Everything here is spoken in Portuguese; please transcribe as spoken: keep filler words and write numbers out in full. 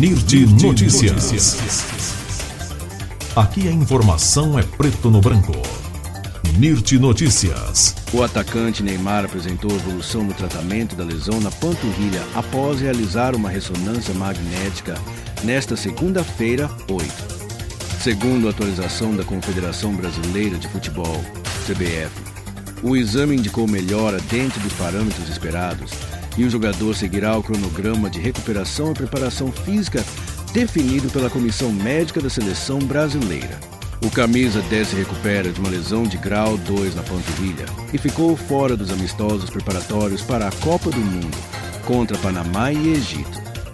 Nirti Notícias. Aqui a informação é preto no branco. Nirti Notícias. O atacante Neymar apresentou evolução no tratamento da lesão na panturrilha após realizar uma ressonância magnética nesta segunda-feira, oito. Segundo a atualização da Confederação Brasileira de Futebol, C B F, o exame indicou melhora dentro dos parâmetros esperados e o jogador seguirá o cronograma de recuperação e preparação física definido pela Comissão Médica da Seleção Brasileira. O camisa dez se recupera de uma lesão de grau dois na panturrilha e ficou fora dos amistosos preparatórios para a Copa do Mundo contra Panamá e Egito.